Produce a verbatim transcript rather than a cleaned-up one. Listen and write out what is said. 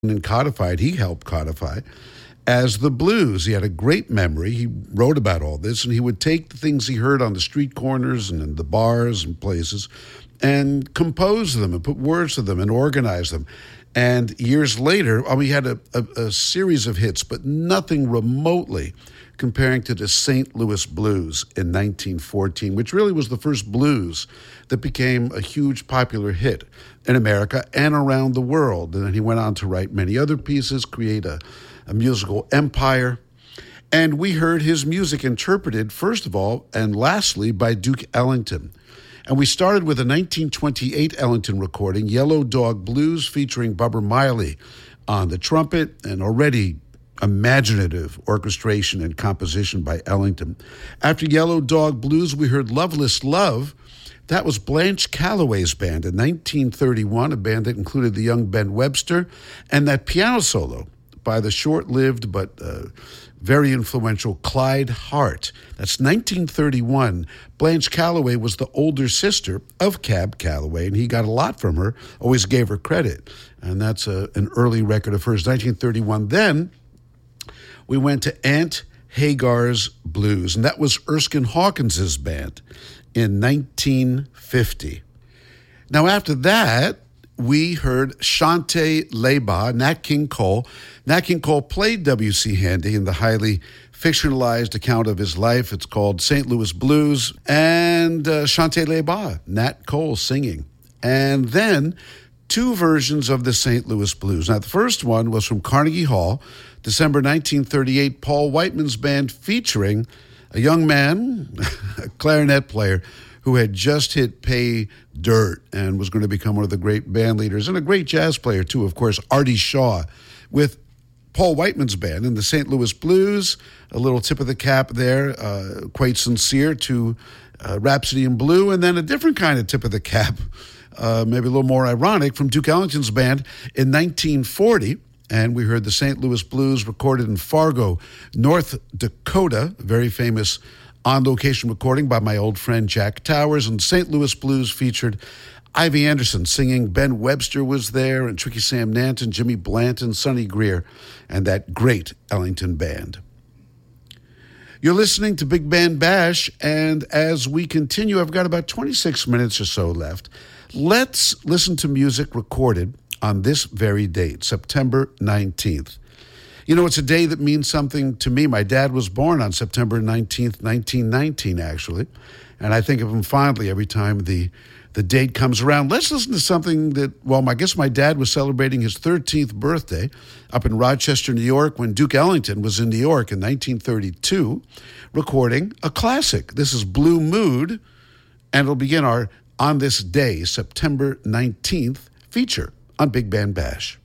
and codified, he helped codify, as the blues. He had a great memory. He wrote about all this, and he would take the things he heard on the street corners and in the bars and places and compose them and put words to them and organize them. And years later, I mean, he had a, a, a series of hits, but nothing remotely comparing to the Saint Louis Blues in nineteen fourteen, which really was the first blues that became a huge popular hit in America and around the world. And then he went on to write many other pieces, create a, a musical empire. And we heard his music interpreted, first of all, and lastly, by Duke Ellington. And we started with a nineteen twenty-eight Ellington recording, Yellow Dog Blues, featuring Bubber Miley on the trumpet, and already imaginative orchestration and composition by Ellington. After Yellow Dog Blues, we heard Loveless Love. That was Blanche Calloway's band in nineteen thirty-one, a band that included the young Ben Webster, and that piano solo by the short-lived but uh, very influential Clyde Hart. That's nineteen thirty-one. Blanche Calloway was the older sister of Cab Calloway, and he got a lot from her, always gave her credit. And that's a, an early record of hers, nineteen thirty-one. Then we went to Aunt Hagar's Blues, and that was Erskine Hawkins's band in nineteen fifty. Now, after that, we heard Chante Leba, Nat King Cole. Nat King Cole played W C. Handy in the highly fictionalized account of his life. It's called Saint Louis Blues. And uh, Chante Leba, Nat Cole singing. And then two versions of the Saint Louis Blues. Now, the first one was from Carnegie Hall, December nineteen thirty-eight, Paul Whiteman's band, featuring a young man, a clarinet player, who had just hit pay dirt and was going to become one of the great band leaders, and a great jazz player, too, of course, Artie Shaw, with Paul Whiteman's band in the Saint Louis Blues. A little tip of the cap there, uh, quite sincere to uh, Rhapsody in Blue, and then a different kind of tip of the cap, uh, maybe a little more ironic, from Duke Ellington's band in nineteen forty. And we heard the Saint Louis Blues recorded in Fargo, North Dakota, a very famous on-location recording by my old friend Jack Towers. And Saint Louis Blues featured Ivy Anderson singing. Ben Webster was there, and Tricky Sam Nanton, Jimmy Blanton, Sonny Greer, and that great Ellington band. You're listening to Big Band Bash, and as we continue, I've got about twenty-six minutes or so left. Let's listen to music recorded on this very date, September nineteenth. You know, it's a day that means something to me. My dad was born on September nineteenth, nineteen nineteen, actually, and I think of him fondly every time the, the date comes around. Let's listen to something that, well, I guess my dad was celebrating his thirteenth birthday up in Rochester, New York, when Duke Ellington was in New York in nineteen thirty-two, recording a classic. This is Blue Mood, and it'll begin our On This Day, September nineteenth, feature on Big Band Bash.